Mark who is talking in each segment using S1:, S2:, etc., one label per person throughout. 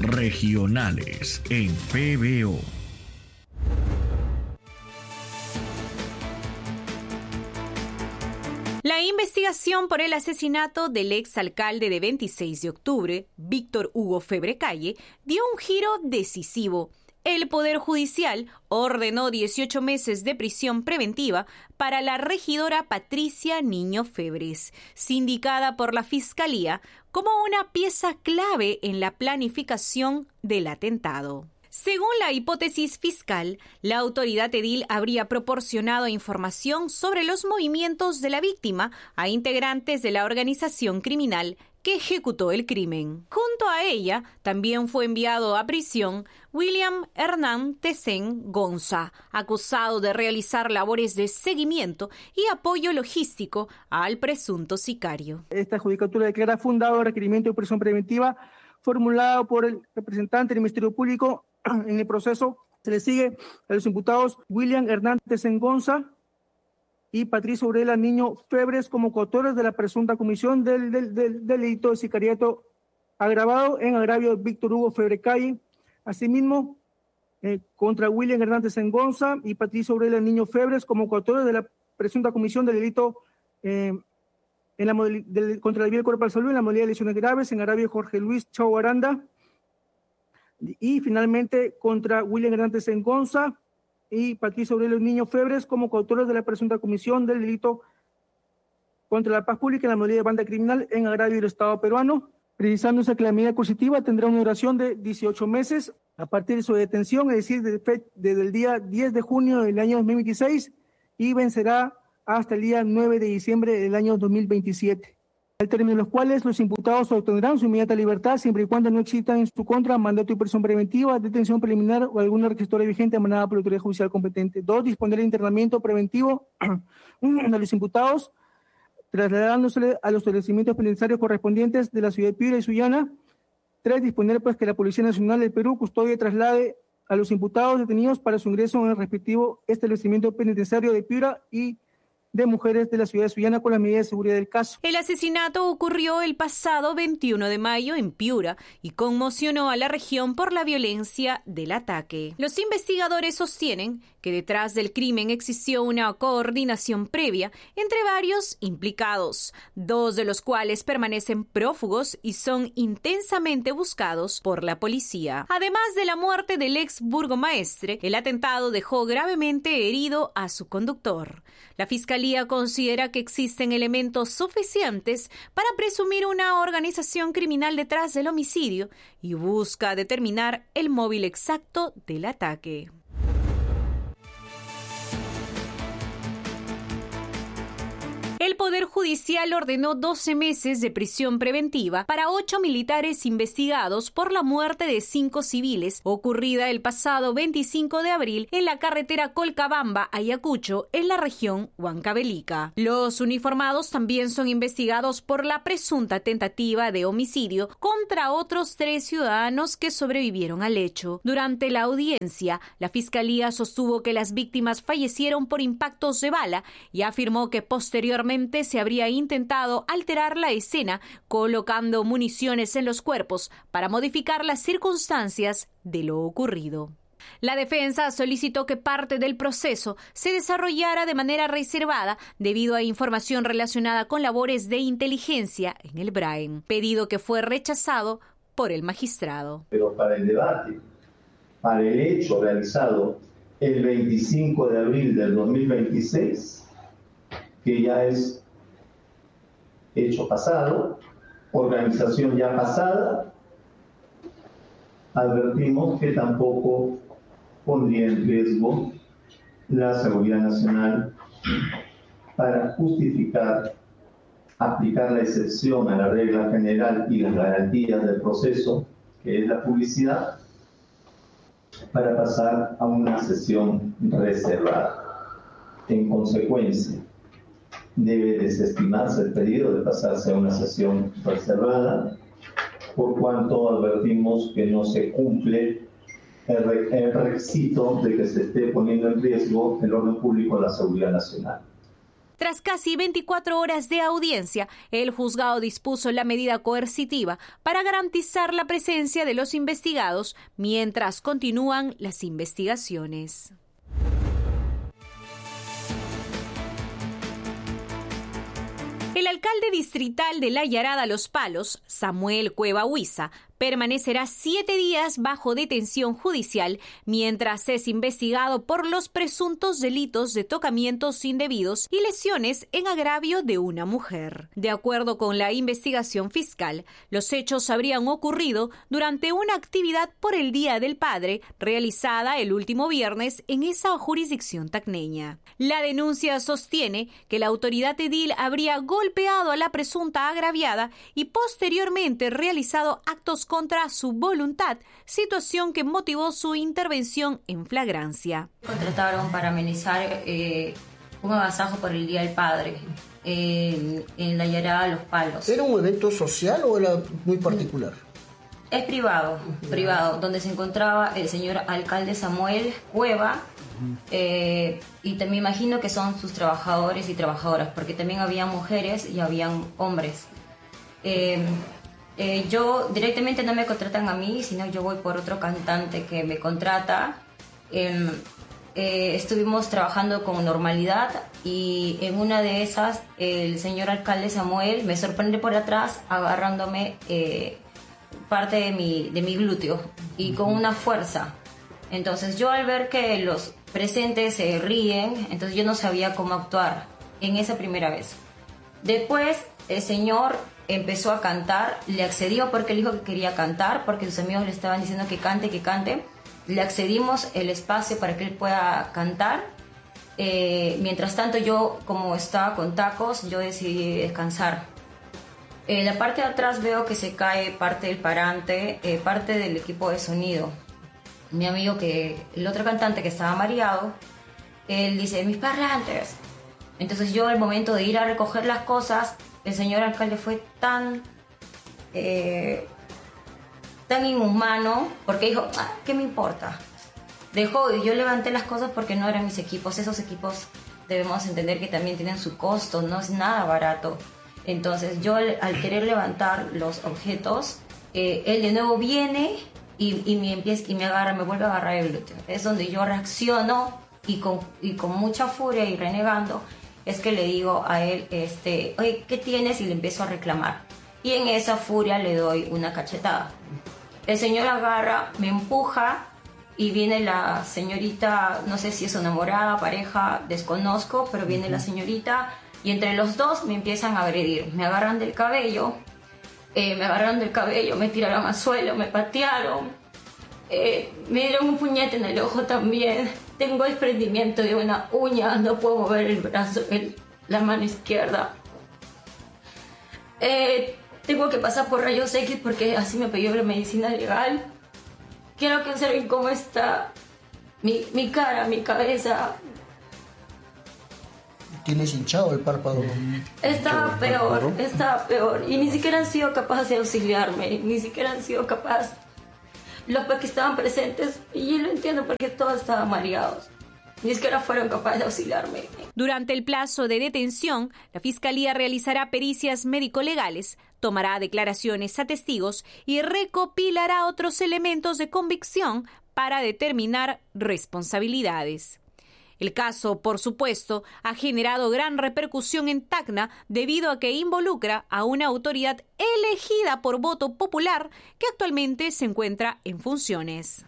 S1: regionales en PBO.
S2: La investigación por el asesinato del exalcalde de 26 de octubre, Víctor Hugo Febrecalle, dio un giro decisivo. El Poder Judicial ordenó 18 meses de prisión preventiva para la regidora Patricia Niño Febres, sindicada por la Fiscalía como una pieza clave en la planificación del atentado. Según la hipótesis fiscal, la autoridad edil habría proporcionado información sobre los movimientos de la víctima a integrantes de la organización criminal que ejecutó el crimen. Junto a ella, también fue enviado a prisión William Hernán Tesen Gonza, acusado de realizar labores de seguimiento y apoyo logístico al presunto sicario.
S3: Esta judicatura declara fundado el requerimiento de prisión preventiva formulado por el representante del Ministerio Público. En el proceso se le sigue a los imputados William Hernán Tesen Gonza y Patricia Aurela Niño Febres como coautores de la presunta comisión del delito de sicariato agravado en agravio de Víctor Hugo Febrecalle. Asimismo, contra William Hernán Tesen Gonza y Patricia Aurela Niño Febres como coautores de la presunta comisión del delito contra la vida del cuerpo de la salud en la modalidad de lesiones graves en agravio de Jorge Luis Chau Aranda. Y finalmente contra William Hernán Tesen Gonza y Patricia Aurelio Niño Febres como coautores de la presunta comisión del delito contra la paz pública en la modalidad de banda criminal en agravio del Estado peruano, precisándose que la medida coercitiva tendrá una duración de 18 meses a partir de su detención, es decir, desde el día 10 de junio del año 2026 y vencerá hasta el día 9 de diciembre del año 2027. Al término de los cuales los imputados obtendrán su inmediata libertad siempre y cuando no existan en su contra mandato de prisión preventiva, detención preliminar o alguna requisitoria vigente emanada por la autoridad judicial competente. 2. Disponer el internamiento preventivo de los imputados, trasladándose a los establecimientos penitenciarios correspondientes de la ciudad de Piura y Sullana. 3. Disponer que la Policía Nacional del Perú custodie y traslade a los imputados detenidos para su ingreso en el respectivo establecimiento penitenciario de Piura y de mujeres de la ciudad de Sullana con las medidas de seguridad del caso.
S2: El asesinato ocurrió el pasado 21 de mayo en Piura y conmocionó a la región por la violencia del ataque. Los investigadores sostienen que detrás del crimen existió una coordinación previa entre varios implicados, 2 de los cuales permanecen prófugos y son intensamente buscados por la policía. Además de la muerte del ex burgomaestre, el atentado dejó gravemente herido a su conductor. La Fiscalía considera que existen elementos suficientes para presumir una organización criminal detrás del homicidio y busca determinar el móvil exacto del ataque. El Poder Judicial ordenó 12 meses de prisión preventiva para 8 militares investigados por la muerte de 5 civiles ocurrida el pasado 25 de abril en la carretera Colcabamba-Ayacucho en la región Huancavelica. Los uniformados también son investigados por la presunta tentativa de homicidio contra otros 3 ciudadanos que sobrevivieron al hecho. Durante la audiencia, la Fiscalía sostuvo que las víctimas fallecieron por impactos de bala y afirmó que posteriormente se habría intentado alterar la escena colocando municiones en los cuerpos para modificar las circunstancias de lo ocurrido. La defensa solicitó que parte del proceso se desarrollara de manera reservada debido a información relacionada con labores de inteligencia en el Braen, pedido que fue rechazado por el magistrado.
S4: Pero para el debate, para el hecho realizado el 25 de abril del 2026, que ya es hecho pasado, organización ya pasada, advertimos que tampoco pondría en riesgo la seguridad nacional para justificar aplicar la excepción a la regla general y las garantías del proceso, que es la publicidad, para pasar a una sesión reservada. En consecuencia, debe desestimarse el pedido de pasarse a una sesión reservada, por cuanto advertimos que no se cumple el requisito de que se esté poniendo en riesgo el orden público de la seguridad nacional.
S2: Tras casi 24 horas de audiencia, el juzgado dispuso la medida coercitiva para garantizar la presencia de los investigados mientras continúan las investigaciones. El alcalde distrital de La Yarada Los Palos, Samuel Cueva Huiza, permanecerá 7 días bajo detención judicial mientras es investigado por los presuntos delitos de tocamientos indebidos y lesiones en agravio de una mujer. De acuerdo con la investigación fiscal, los hechos habrían ocurrido durante una actividad por el Día del Padre realizada el último viernes en esa jurisdicción tacneña. La denuncia sostiene que la autoridad edil habría golpeado a la presunta agraviada y posteriormente realizado actos contra su voluntad, situación que motivó su intervención en flagrancia.
S5: Contrataron para amenizar un agasajo por el Día del Padre en La Yarada Los Palos.
S6: ¿Era un evento social o era muy particular?
S5: Es privado, donde se encontraba el señor alcalde Samuel Cueva, y me imagino que son sus trabajadores y trabajadoras, porque también había mujeres y habían hombres. Yo directamente no me contratan a mí, sino yo voy por otro cantante que me contrata. Estuvimos trabajando con normalidad y en una de esas el señor alcalde Samuel me sorprende por atrás agarrándome parte de mi glúteo y con una fuerza. Entonces yo, al ver que los presentes se ríen, entonces yo no sabía cómo actuar en esa primera vez. Después el señor empezó a cantar, le accedió porque él dijo que quería cantar, porque sus amigos le estaban diciendo que cante. Le accedimos el espacio para que él pueda cantar. Mientras tanto, yo, como estaba con tacos, yo decidí descansar. En la parte de atrás veo que se cae parte del parante, parte del equipo de sonido. Mi amigo, el otro cantante que estaba mareado, él dice, mis parlantes. Entonces yo, al momento de ir a recoger las cosas, el señor alcalde fue tan inhumano, porque dijo, ¿qué me importa? Dejó, y yo levanté las cosas porque no eran mis equipos. Esos equipos debemos entender que también tienen su costo, no es nada barato. Entonces yo, al querer levantar los objetos, él de nuevo viene y me agarra, me vuelve a agarrar el glúteo. Es donde yo reacciono y con mucha furia y renegando, es que le digo a él, oye, ¿qué tienes? Y le empiezo a reclamar. Y en esa furia le doy una cachetada. El señor agarra, me empuja y viene la señorita, no sé si es enamorada, pareja, desconozco, pero viene la señorita y entre los dos me empiezan a agredir. Me agarran del cabello, me tiraron al suelo, me patearon, me dieron un puñete en el ojo también. Tengo desprendimiento de una uña, no puedo mover el brazo, la mano izquierda. Tengo que pasar por rayos X porque así me pidió la medicina legal. Quiero que observen cómo está mi cara, mi cabeza.
S6: ¿Tienes hinchado el párpado?
S5: Estaba peor. Y ni siquiera han sido capaces de auxiliarme, ni siquiera han sido capaces. Los que estaban presentes, y yo lo entiendo porque todos estaban mareados, ni siquiera fueron capaces de auxiliarme.
S2: Durante el plazo de detención, la Fiscalía realizará pericias médico-legales, tomará declaraciones a testigos y recopilará otros elementos de convicción para determinar responsabilidades. El caso, por supuesto, ha generado gran repercusión en Tacna debido a que involucra a una autoridad elegida por voto popular que actualmente se encuentra en funciones.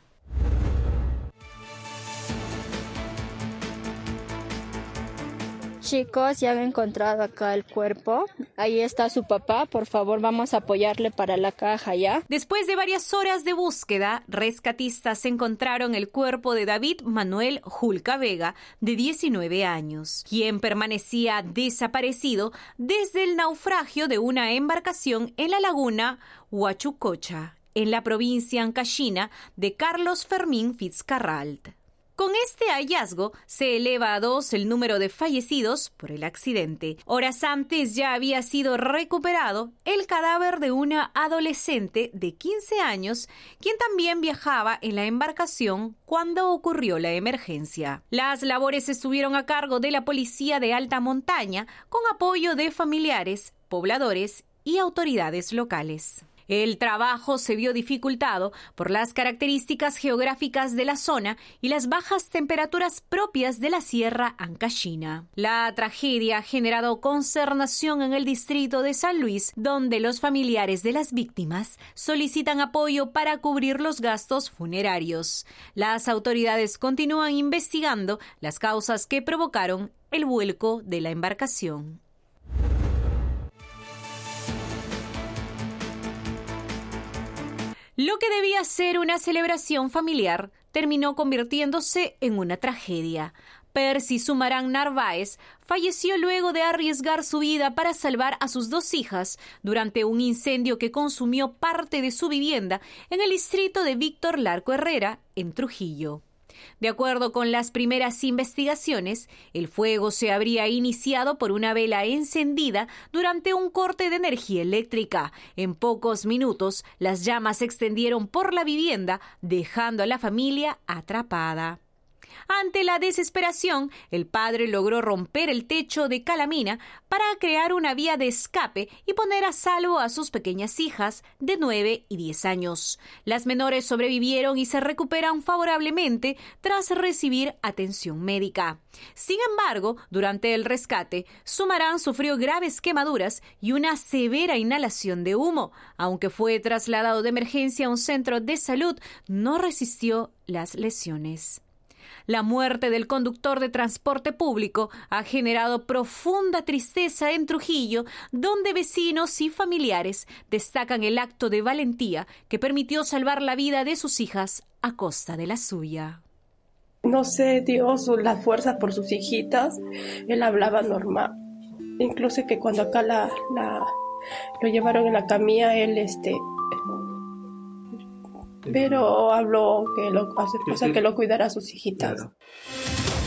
S7: Chicos, ya han encontrado acá el cuerpo. Ahí está su papá. Por favor, vamos a apoyarle para la caja, ¿ya?
S2: Después de varias horas de búsqueda, rescatistas encontraron el cuerpo de David Manuel Julca Vega, de 19 años, quien permanecía desaparecido desde el naufragio de una embarcación en la laguna Huachucocha, en la provincia ancashina de Carlos Fermín Fitzcarrald. Con este hallazgo se eleva a 2 el número de fallecidos por el accidente. Horas antes ya había sido recuperado el cadáver de una adolescente de 15 años, quien también viajaba en la embarcación cuando ocurrió la emergencia. Las labores estuvieron a cargo de la Policía de Alta Montaña, con apoyo de familiares, pobladores y autoridades locales. El trabajo se vio dificultado por las características geográficas de la zona y las bajas temperaturas propias de la Sierra Ancashina. La tragedia ha generado consternación en el distrito de San Luis, donde los familiares de las víctimas solicitan apoyo para cubrir los gastos funerarios. Las autoridades continúan investigando las causas que provocaron el vuelco de la embarcación. Lo que debía ser una celebración familiar terminó convirtiéndose en una tragedia. Percy Sumarán Narváez falleció luego de arriesgar su vida para salvar a sus 2 hijas durante un incendio que consumió parte de su vivienda en el distrito de Víctor Larco Herrera, en Trujillo. De acuerdo con las primeras investigaciones, el fuego se habría iniciado por una vela encendida durante un corte de energía eléctrica. En pocos minutos, las llamas se extendieron por la vivienda, dejando a la familia atrapada. Ante la desesperación, el padre logró romper el techo de calamina para crear una vía de escape y poner a salvo a sus pequeñas hijas de 9 y 10 años. Las menores sobrevivieron y se recuperan favorablemente tras recibir atención médica. Sin embargo, durante el rescate, Sumarán sufrió graves quemaduras y una severa inhalación de humo. Aunque fue trasladado de emergencia a un centro de salud, no resistió las lesiones. La muerte del conductor de transporte público ha generado profunda tristeza en Trujillo, donde vecinos y familiares destacan el acto de valentía que permitió salvar la vida de sus hijas a costa de la suya.
S8: No sé, dio la fuerza por sus hijitas. Él hablaba normal. Incluso que cuando acá lo llevaron en la camilla, él pero habló que lo cuidara a sus hijitas. Claro.